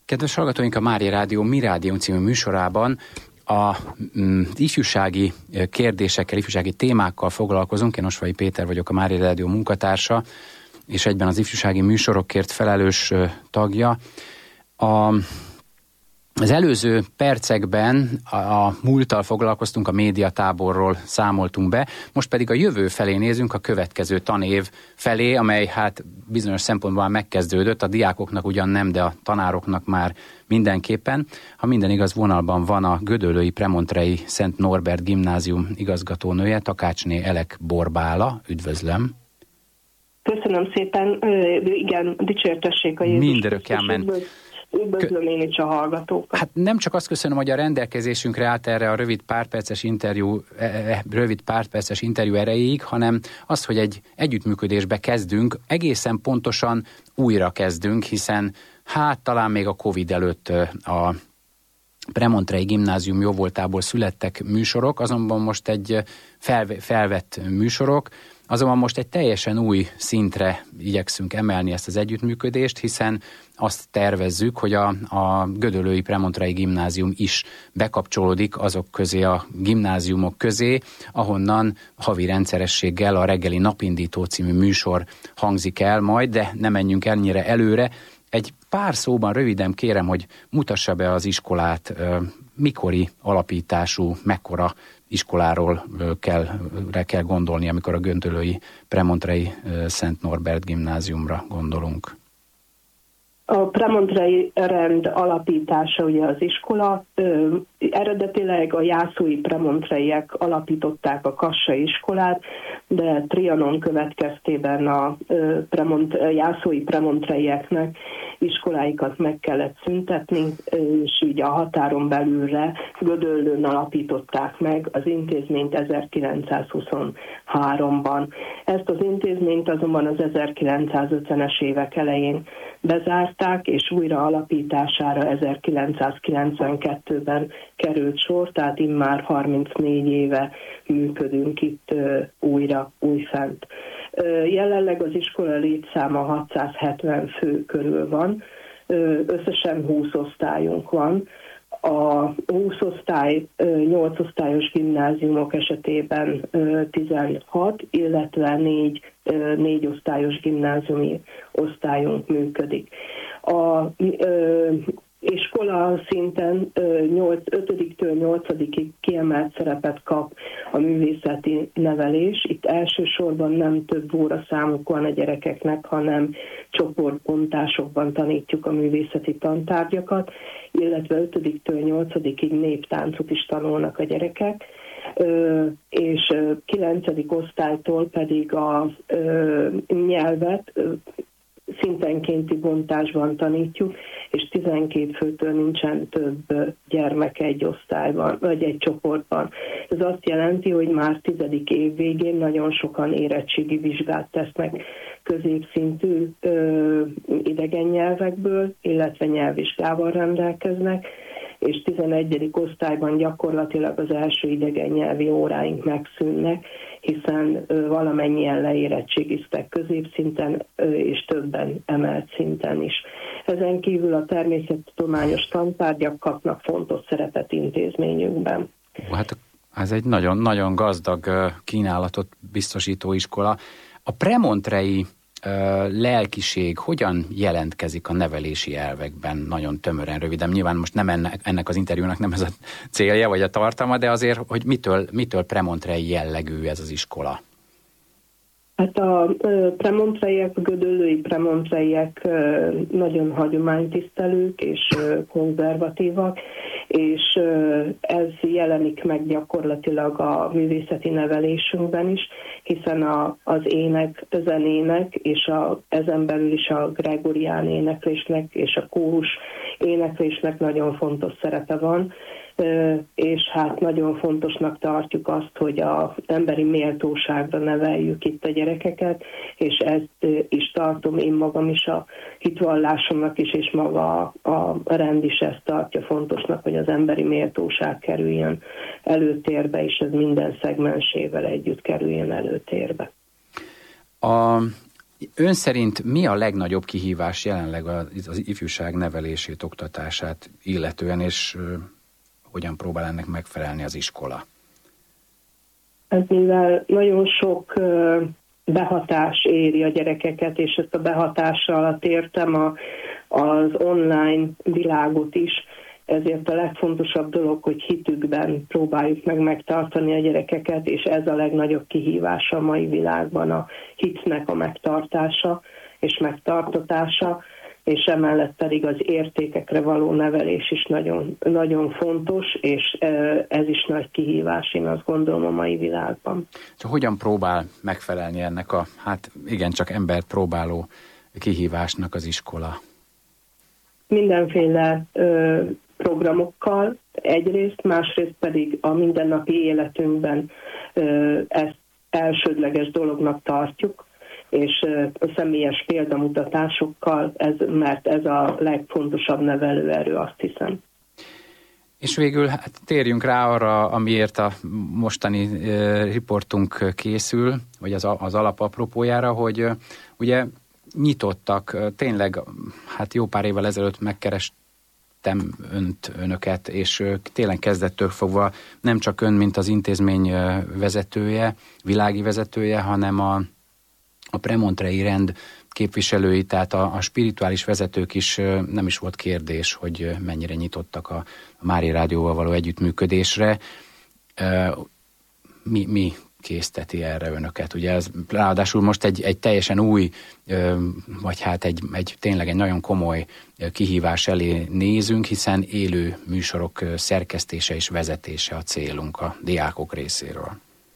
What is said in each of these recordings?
Kedves hallgatóink, a Mária Rádió Mi Rádió című műsorában a ifjúsági kérdésekkel, ifjúsági témákkal foglalkozunk. Én Osvai Péter vagyok, a Mária Rádió munkatársa, és egyben az ifjúsági műsorokért felelős tagja. Az előző percekben a múlttal foglalkoztunk, a médiatáborról számoltunk be, most pedig a jövő felé nézünk, a következő tanév felé, amely hát bizonyos szempontból megkezdődött, a diákoknak ugyan nem, de a tanároknak már mindenképpen. Ha minden igaz, vonalban van a gödöllői Premontrei Szent Norbert Gimnázium igazgatónője, Takácsné Elek Borbála. Üdvözlöm! Köszönöm szépen, igen, dicsértessék a Jézus. Mindörökkelmen. Üdvözlöm én is a hallgatókat. Hát nem csak azt köszönöm, hogy a rendelkezésünkre állt erre a rövid pár perces interjú erejéig, hanem az, hogy egy együttműködésbe kezdünk, egészen pontosan újra kezdünk, hiszen hát talán még a Covid előtt a Premontrei Gimnázium jóvoltából születtek műsorok, azonban most egy felvett műsorok, azonban most egy teljesen új szintre igyekszünk emelni ezt az együttműködést, hiszen azt tervezzük, hogy a gödöllői Premontrei Gimnázium is bekapcsolódik azok közé, a gimnáziumok közé, ahonnan havi rendszerességgel a reggeli Napindító című műsor hangzik el majd, de ne menjünk ennyire előre. Egy pár szóban röviden kérem, hogy mutassa be az iskolát, mikori alapítású, mekkora iskoláról kell gondolni, amikor a gödöllői Premontrei Szent Norbert Gimnáziumra gondolunk. A Premontrei rend alapítása ugye az iskola, eredetileg a jászói premontreiek alapították a kassai iskolát, de Trianon következtében a jászói premontreieknek iskoláikat meg kellett szüntetni, és így a határon belülre Gödöllőn alapították meg az intézményt 1923-ban. Ezt az intézményt azonban az 1950-es évek elején bezárták, és újra alapítására 1992-ben került sor, tehát immár 34 éve működünk itt újfent. Jelenleg az iskola létszáma 670 fő körül van, összesen 20 osztályunk van. A 20 osztály 8 osztályos gimnáziumok esetében 16, illetve 4 osztályos gimnáziumi osztályunk működik. A iskola szinten 5-től 8-ig kiemelt szerepet kap a művészeti nevelés. Itt elsősorban nem több óraszámuk van a gyerekeknek, hanem csoportbontásokban tanítjuk a művészeti tantárgyakat, illetve 5-től 8-ig néptáncot is tanulnak a gyerekek, és 9. osztálytól pedig a nyelvet szintenkénti bontásban tanítjuk, és 12 főtől nincsen több gyermek egy osztályban, vagy egy csoportban. Ez azt jelenti, hogy már 10. év végén nagyon sokan érettségi vizsgát tesznek középszintű idegen nyelvekből, illetve nyelvvizsgával rendelkeznek, és 11. osztályban gyakorlatilag az első idegen nyelvi óráink megszűnnek, hiszen valamennyien leérettségiztek középszinten, és többen emelt szinten is. Ezen kívül a természettudományos tantárgyak kapnak fontos szerepet intézményünkben. Hát ez egy nagyon-nagyon gazdag kínálatot biztosító iskola. A premontrei lelkiség hogyan jelentkezik a nevelési elvekben? Nagyon tömören, röviden. Nyilván most nem ennek az interjúnak nem ez a célja, vagy a tartalma, de azért, hogy mitől premontrei jellegű ez az iskola? Hát a premontreiek, a gödöllői premontreiek nagyon hagyománytisztelők és konzervatívak, és ez jelenik meg gyakorlatilag a művészeti nevelésünkben is, hiszen az ének, zenének, és ezen belül is a gregorián éneklésnek és a kórus éneklésnek nagyon fontos szerepe van, és hát nagyon fontosnak tartjuk azt, hogy az emberi méltóságra neveljük itt a gyerekeket, és ezt is tartom én magam is a hitvallásomnak is, és maga a rend is ezt tartja fontosnak, hogy az emberi méltóság kerüljön előtérbe, és ez minden szegmensével együtt kerüljön előtérbe. Ön szerint mi a legnagyobb kihívás jelenleg az ifjúság nevelését, oktatását illetően, és hogyan próbál ennek megfelelni az iskola? Ez mivel nagyon sok behatás éri a gyerekeket, és ezt a behatással alatt értem az online világot is, ezért a legfontosabb dolog, hogy hitükben próbáljuk meg megtartani a gyerekeket, és ez a legnagyobb kihívása a mai világban, a hitnek a megtartása és megtartatása, és emellett pedig az értékekre való nevelés is nagyon, nagyon fontos, és ez is nagy kihívás, én azt gondolom, a mai világban. Hogyan próbál megfelelni ennek a, igencsak embert próbáló kihívásnak az iskola? Mindenféle programokkal egyrészt, másrészt pedig a mindennapi életünkben ezt elsődleges dolognak tartjuk, és a személyes példamutatásokkal, mert ez a legfontosabb nevelőerő, azt hiszem. És végül térjünk rá arra, amiért a mostani riportunk készül, vagy az alapapropójára, hogy ugye nyitottak, tényleg jó pár évvel ezelőtt megkerestem önöket, és tényleg kezdettől fogva nem csak ön, mint az intézmény vezetője, világi vezetője, hanem a premontrei rend képviselői, tehát a spirituális vezetők is, nem is volt kérdés, hogy mennyire nyitottak a Mária Rádióval való együttműködésre. Mi készteti erre önöket? Ugye ez ráadásul most egy teljesen új, vagy tényleg egy nagyon komoly kihívás elé nézünk, hiszen élő műsorok szerkesztése és vezetése a célunk a diákok részéről.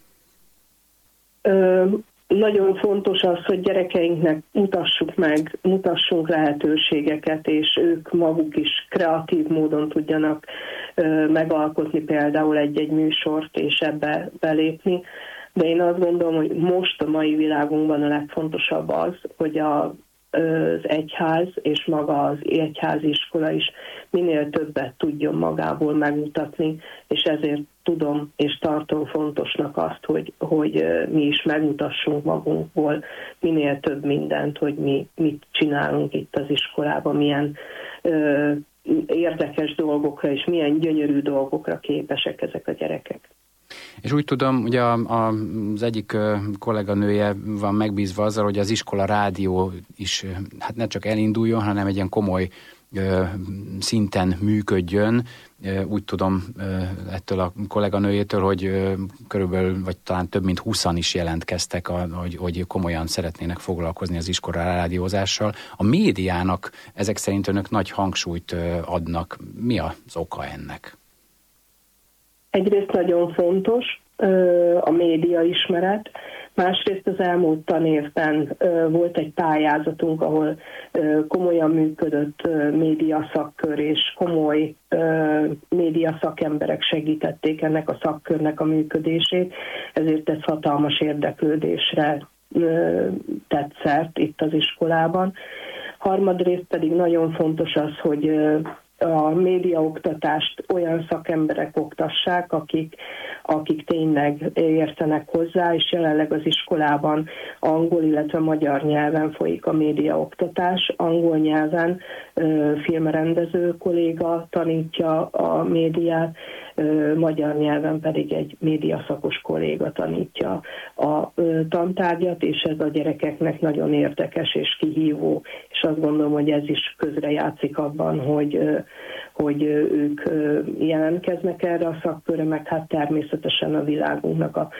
Nagyon fontos az, hogy gyerekeinknek mutassunk lehetőségeket, és ők maguk is kreatív módon tudjanak megalkotni például egy műsort, és ebbe belépni. De én azt gondolom, hogy most a mai világunkban a legfontosabb az, hogy az egyház és maga az egyházi iskola is minél többet tudjon magából megmutatni, és ezért tudom és tartom fontosnak azt, hogy mi is megmutassunk magunkból minél több mindent, hogy mi mit csinálunk itt az iskolában, milyen érdekes dolgokra és milyen gyönyörű dolgokra képesek ezek a gyerekek. És úgy tudom, ugye az egyik kolléganője van megbízva azzal, hogy az iskola rádió is ne csak elinduljon, hanem egy ilyen komoly szinten működjön. Úgy tudom ettől a kolléganőjétől, hogy körülbelül, vagy talán több mint 20-an is jelentkeztek, hogy komolyan szeretnének foglalkozni az iskola rádiózással. A médiának ezek szerint önök nagy hangsúlyt adnak. Mi az oka ennek? Egyrészt nagyon fontos a média ismeret, másrészt az elmúlt tanévben volt egy pályázatunk, ahol komolyan működött médiaszakkör, és komoly médiaszakemberek segítették ennek a szakkörnek a működését, ezért ez hatalmas érdeklődésre tett szert itt az iskolában. Harmadrészt pedig nagyon fontos az, hogy a médiaoktatást olyan szakemberek oktassák, akik tényleg értenek hozzá, és jelenleg az iskolában angol, illetve magyar nyelven folyik a médiaoktatás. Angol nyelven filmrendező kolléga tanítja a médiát, magyar nyelven pedig egy médiaszakos kolléga tanítja a tantárgyat, és ez a gyerekeknek nagyon érdekes és kihívó, és azt gondolom, hogy ez is közrejátszik abban, hogy ők jelentkeznek erre a szakkörre, meg természetesen a világunknak a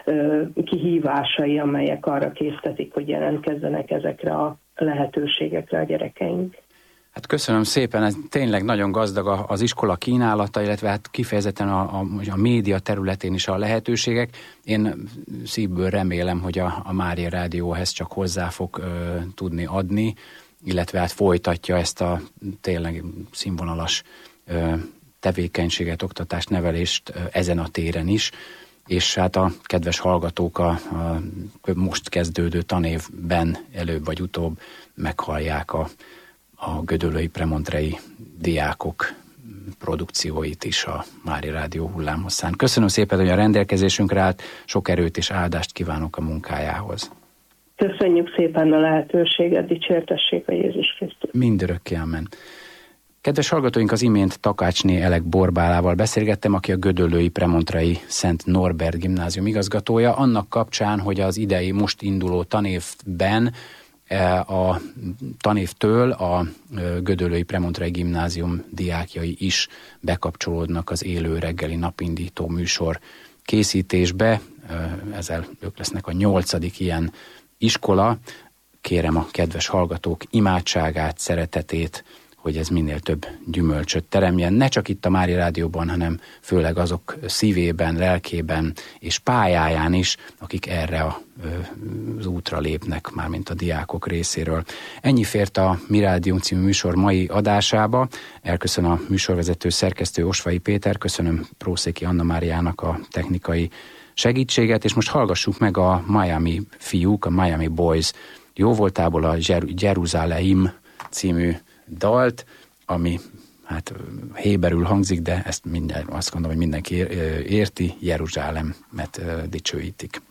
kihívásai, amelyek arra késztetik, hogy jelentkezzenek ezekre a lehetőségekre a gyerekeink. Köszönöm szépen, ez tényleg nagyon gazdag az iskola kínálata, illetve kifejezetten a média területén is a lehetőségek. Én szívből remélem, hogy a Mária Rádió ezt csak hozzá fog tudni adni, illetve folytatja ezt a tényleg színvonalas tevékenységet, oktatást, nevelést ezen a téren is, és a kedves hallgatók a most kezdődő tanévben előbb vagy utóbb meghallják a gödöllői premontrei diákok produkcióit is a Mária Rádió hullámhosszán. Köszönöm szépen, hogy a rendelkezésünkre állt, sok erőt és áldást kívánok a munkájához. Köszönjük szépen a lehetőséget, dicsértessék a Jézus Krisztus. Mindörökké, amen. Kedves hallgatóink, az imént Takácsné Elek Borbálával beszélgettem, aki a gödöllői Premontrai Szent Norbert Gimnázium igazgatója, annak kapcsán, hogy az idei most induló tanévben a tanévtől a gödöllői Premontrai Gimnázium diákjai is bekapcsolódnak az élő reggeli napindító műsor készítésbe. Ezzel ők lesznek a 8. ilyen iskola. Kérem a kedves hallgatók imádságát, szeretetét, hogy ez minél több gyümölcsöt teremjen, ne csak itt a Mária Rádióban, hanem főleg azok szívében, lelkében és pályáján is, akik erre az útra lépnek, mármint a diákok részéről. Ennyi fért a Mi Rádiónk című műsor mai adásába. Elköszön a műsorvezető szerkesztő Osvai Péter, köszönöm Prószéki Anna Máriának a technikai segítséget, és most hallgassuk meg a Miami fiúk, a Miami Boys jóvoltából a Jeruzsálem című dalt, ami hát héberül hangzik, de ezt azt gondolom, hogy mindenki érti, Jeruzsálemet dicsőítik.